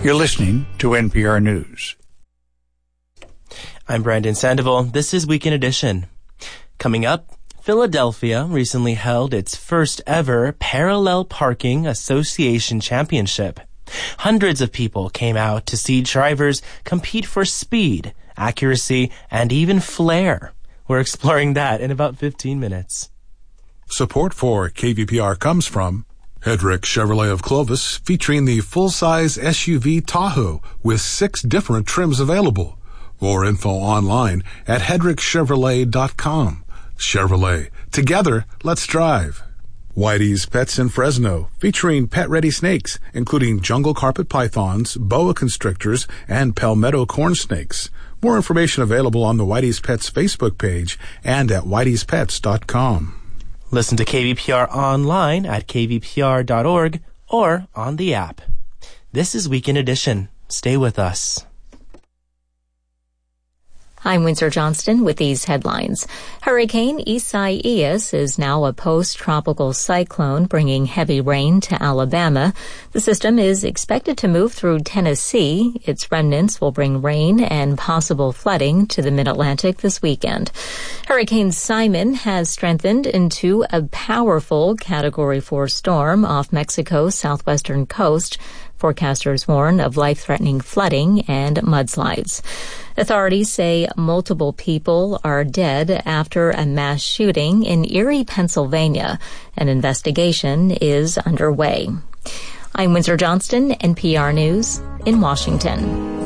You're listening to NPR News. I'm Brandon Sandoval. This is Weekend Edition. Coming up, Philadelphia recently held its first ever Parallel Parking Association Championship. Hundreds of people came out to see drivers compete for speed, accuracy, and even flair. We're exploring that in about 15 minutes. Support for KVPR comes from Hedrick Chevrolet of Clovis, featuring the full-size SUV Tahoe with 6 different trims available. More info online at hedrickchevrolet.com. Chevrolet. Together, let's drive. Whitey's Pets in Fresno, featuring pet-ready snakes, including jungle carpet pythons, boa constrictors, and palmetto corn snakes. More information available on the Whitey's Pets Facebook page and at whiteyspets.com. Listen to KVPR online at kvpr.org or on the app. This is Weekend Edition. Stay with us. I'm Windsor Johnston with these headlines. Hurricane Isaias is now a post-tropical cyclone bringing heavy rain to Alabama. The system is expected to move through Tennessee. Its remnants will bring rain and possible flooding to the mid-Atlantic this weekend. Hurricane Simon has strengthened into a powerful Category 4 storm off Mexico's southwestern coast. Forecasters warn of life-threatening flooding and mudslides. Authorities say multiple people are dead after a mass shooting in Erie, Pennsylvania. An investigation is underway. I'm Windsor Johnston, NPR News in Washington.